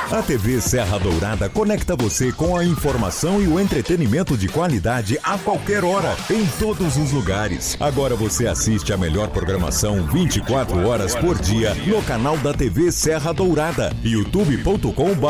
A TV Serra Dourada conecta você com a informação e o entretenimento de qualidade a qualquer hora, em todos os lugares. Agora você assiste a melhor programação 24 horas por dia no canal da TV Serra Dourada, youtube.com.